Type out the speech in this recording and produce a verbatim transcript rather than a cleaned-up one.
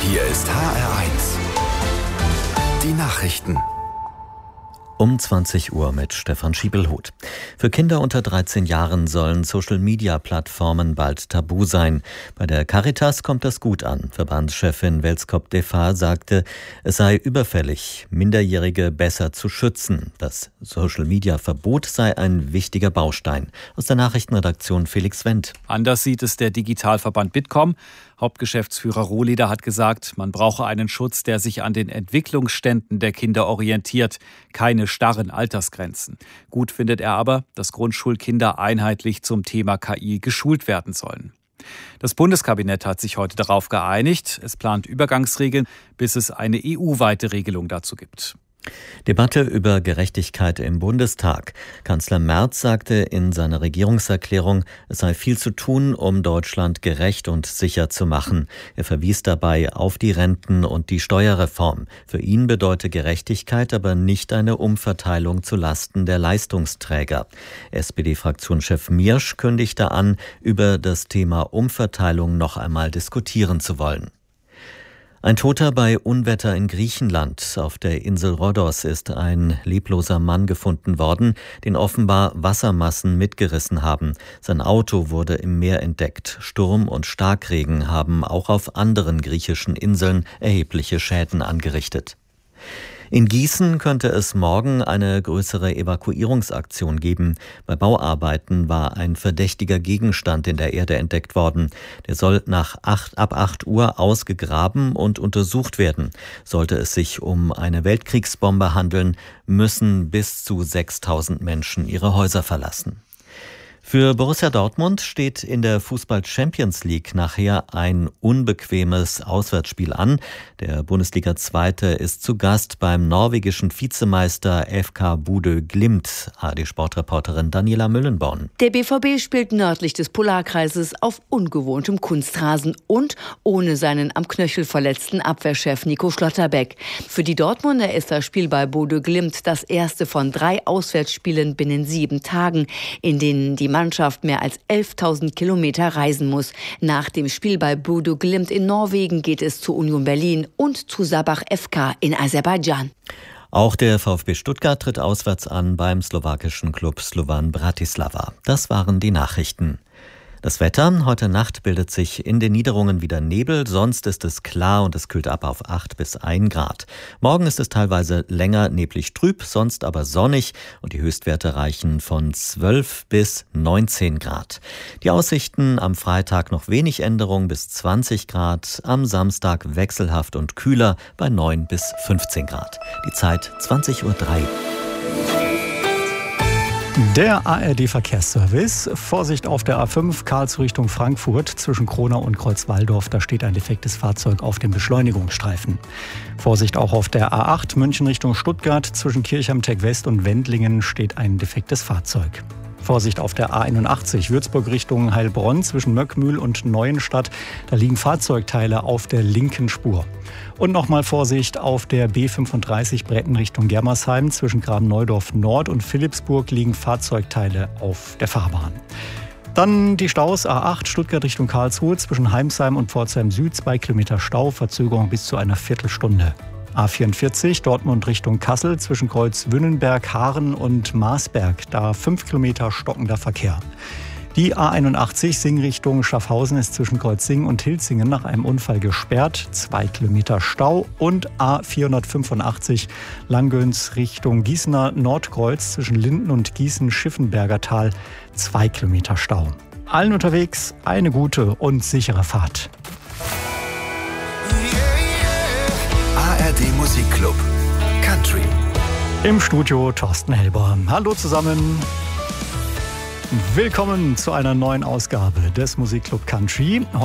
Hier ist H R eins. Die Nachrichten. Um zwanzig Uhr mit Stefan Schiebelhuth. Für Kinder unter dreizehn Jahren sollen Social-Media-Plattformen bald tabu sein. Bei der Caritas kommt das gut an. Verbandschefin Welskop Defa sagte, es sei überfällig, Minderjährige besser zu schützen. Das Social-Media-Verbot sei ein wichtiger Baustein. Aus der Nachrichtenredaktion Felix Wendt. Anders sieht es der Digitalverband Bitkom. Hauptgeschäftsführer Rohleder hat gesagt, man brauche einen Schutz, der sich an den Entwicklungsständen der Kinder orientiert, keine starren Altersgrenzen. Gut findet er aber, dass Grundschulkinder einheitlich zum Thema K I geschult werden sollen. Das Bundeskabinett hat sich heute darauf geeinigt. Es plant Übergangsregeln, bis es eine E U-weite Regelung dazu gibt. Debatte über Gerechtigkeit im Bundestag. Kanzler Merz sagte in seiner Regierungserklärung, es sei viel zu tun, um Deutschland gerecht und sicher zu machen. Er verwies dabei auf die Renten- und die Steuerreform. Für ihn bedeute Gerechtigkeit aber nicht eine Umverteilung zu Lasten der Leistungsträger. S P D-Fraktionschef Miersch kündigte an, über das Thema Umverteilung noch einmal diskutieren zu wollen. Ein Toter bei Unwetter in Griechenland. Auf der Insel Rhodos ist ein lebloser Mann gefunden worden, den offenbar Wassermassen mitgerissen haben. Sein Auto wurde im Meer entdeckt. Sturm und Starkregen haben auch auf anderen griechischen Inseln erhebliche Schäden angerichtet. In Gießen könnte es morgen eine größere Evakuierungsaktion geben. Bei Bauarbeiten war ein verdächtiger Gegenstand in der Erde entdeckt worden. Der soll nach acht, ab acht Uhr ausgegraben und untersucht werden. Sollte es sich um eine Weltkriegsbombe handeln, müssen bis zu sechstausend Menschen ihre Häuser verlassen. Für Borussia Dortmund steht in der Fußball-Champions League nachher ein unbequemes Auswärtsspiel an. Der Bundesliga-Zweite ist zu Gast beim norwegischen Vizemeister F K Bodø Glimt. A D-Sportreporterin Daniela Müllenborn. Der B V B spielt nördlich des Polarkreises auf ungewohntem Kunstrasen und ohne seinen am Knöchel verletzten Abwehrchef Nico Schlotterbeck. Für die Dortmunder ist das Spiel bei Bodø Glimt das erste von drei Auswärtsspielen binnen sieben Tagen, in denen die Mannschaft mehr als elftausend Kilometer reisen muss. Nach dem Spiel bei Bodø Glimt in Norwegen geht es zu Union Berlin und zu Sabah F K in Aserbaidschan. Auch der VfB Stuttgart tritt auswärts an beim slowakischen Klub Slovan Bratislava. Das waren die Nachrichten. Das Wetter. Heute Nacht bildet sich in den Niederungen wieder Nebel, sonst ist es klar und es kühlt ab auf acht bis ein Grad. Morgen ist es teilweise länger neblig trüb, sonst aber sonnig und die Höchstwerte reichen von zwölf bis neunzehn Grad. Die Aussichten am Freitag noch wenig Änderung bis zwanzig Grad, am Samstag wechselhaft und kühler bei neun bis fünfzehn Grad. Die Zeit zwanzig Uhr drei. Der A R D-Verkehrsservice. Vorsicht auf der A fünf Karlsruhe Richtung Frankfurt zwischen Kronau und Kreuzwaldorf. Da steht ein defektes Fahrzeug auf dem Beschleunigungsstreifen. Vorsicht auch auf der A acht München Richtung Stuttgart zwischen Kirchheim-Tech West und Wendlingen steht ein defektes Fahrzeug. Vorsicht auf der A einundachtzig Würzburg Richtung Heilbronn zwischen Möckmühl und Neuenstadt. Da liegen Fahrzeugteile auf der linken Spur. Und nochmal Vorsicht auf der B fünfunddreißig Bretten Richtung Germersheim zwischen Graben-Neudorf Nord und Philippsburg liegen Fahrzeugteile auf der Fahrbahn. Dann die Staus A acht Stuttgart Richtung Karlsruhe zwischen Heimsheim und Pforzheim Süd, zwei Kilometer Stau, Verzögerung bis zu einer Viertelstunde. A vierundvierzig Dortmund Richtung Kassel zwischen Kreuz Wünnenberg, Haaren und Marsberg, da fünf Kilometer stockender Verkehr. Die A einundachtzig Sing Richtung Schaffhausen ist zwischen Kreuzsing und Hilzingen nach einem Unfall gesperrt, zwei Kilometer Stau. Und A vierhundertfünfundachtzig Langgöns Richtung Gießener Nordkreuz zwischen Linden und Gießen-Schiffenberger Tal, zwei Kilometer Stau. Allen unterwegs eine gute und sichere Fahrt. A R D Musikclub Country. Im Studio Thorsten Helber. Hallo zusammen. Willkommen zu einer neuen Ausgabe des Musikclub Country.